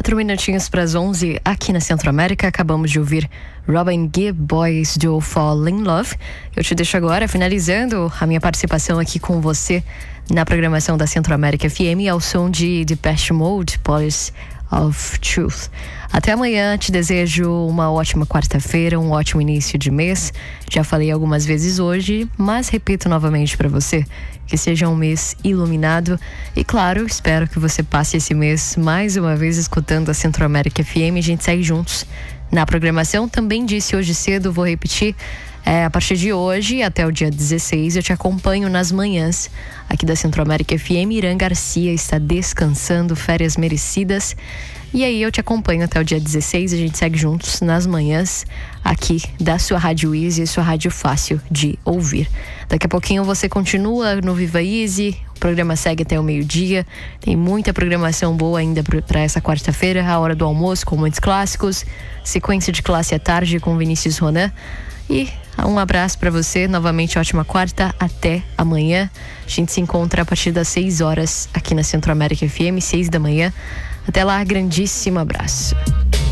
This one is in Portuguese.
4 minutinhos para as 11 aqui na Centro-América. Acabamos de ouvir Robin Gibb, Boys Do Fall In Love. Eu te deixo agora, finalizando a minha participação aqui com você na programação da Centro-América FM, ao som de Depeche Mode, Police of Truth. Até amanhã, te desejo uma ótima quarta-feira, um ótimo início de mês. Já falei algumas vezes hoje, mas repito novamente para você, que seja um mês iluminado. E claro, espero que você passe esse mês mais uma vez escutando a Centro-América FM. A gente segue juntos na programação. Também disse hoje cedo, vou repetir, a partir de hoje até o dia 16 eu te acompanho nas manhãs aqui da Centro-América FM. Irã Garcia está descansando, férias merecidas. E aí eu te acompanho até o dia 16, a gente segue juntos nas manhãs aqui da sua Rádio Easy, sua rádio fácil de ouvir. Daqui a pouquinho você continua no Viva Easy, o programa segue até o meio-dia, tem muita programação boa ainda para essa quarta-feira, a hora do almoço com muitos clássicos, sequência de classe à tarde com Vinícius Ronan. E um abraço para você, novamente ótima quarta, até amanhã. A gente se encontra a partir das 6 horas aqui na Centro-América FM, 6 da manhã. Até lá, grandíssimo abraço.